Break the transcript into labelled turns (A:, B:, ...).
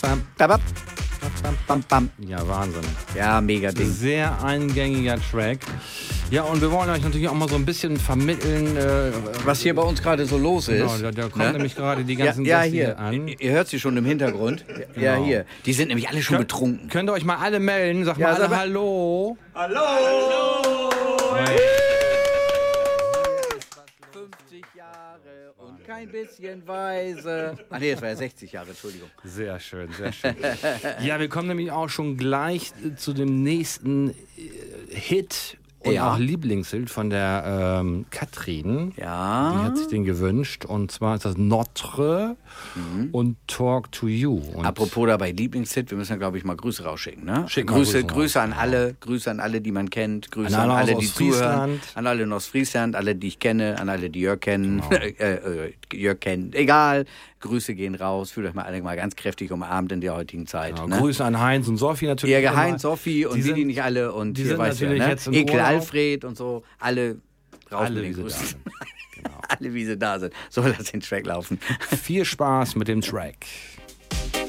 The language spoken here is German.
A: Bam, bam, bam, bam.
B: Ja, Wahnsinn.
A: Ja, mega Ding.
B: Sehr eingängiger Track. Ja, und wir wollen euch natürlich auch mal so ein bisschen vermitteln,
A: Was hier bei uns gerade so los ist.
B: Genau, da kommen nämlich gerade die ganzen
A: ja,
B: Gäste
A: hier
B: an.
A: Ihr hört sie schon im Hintergrund. Ja,
B: Genau.
A: hier. Die sind nämlich alle schon betrunken.
B: Könnt ihr euch mal alle melden? Sag
A: Ja,
B: mal alle
A: sag mal-
B: Hallo.
A: 50 Jahre und kein bisschen weise. Ach nee, das war ja 60 Jahre, Entschuldigung.
B: Sehr schön, sehr schön. Ja, wir kommen nämlich auch schon gleich zu dem nächsten Hit und
A: Ja.
B: auch Lieblingshit von der Katrin. Die
A: Ja.
B: hat sich den gewünscht. Und zwar ist das Notre und Talk to You. Und
A: Apropos dabei Lieblingshit, wir müssen ja, glaube ich, mal Grüße rausschicken, ne?
B: Schicken wir Grüße
A: Grüße an alle, Grüße an alle, die man kennt, Grüße
B: An
A: an
B: alle
A: alle,
B: aus
A: die
B: Ostfriesland.
A: zuhören, an alle in Ostfriesland, alle, die ich kenne, an alle, die Jörg kennen, Jörg kennen, egal. Grüße gehen raus, fühlt euch mal alle mal ganz kräftig umarmt in der heutigen Zeit.
B: Genau,
A: Ne?
B: Grüße an Heinz und Sophie natürlich.
A: Ja,
B: immer.
A: Heinz, Sophie und
B: Die
A: wie die
B: sind-
A: nicht alle und
B: die
A: hier
B: sind
A: weißt du ja,
B: natürlich
A: ne?
B: jetzt im
A: Ekel
B: Urlaub.
A: Alfred und so, alle raus
B: Alle,
A: mit
B: wie
A: den
B: sie da
A: Grüßen.
B: sind. Genau.
A: Alle, wie sie da sind. So lass den Track laufen.
B: Viel Spaß mit dem Track.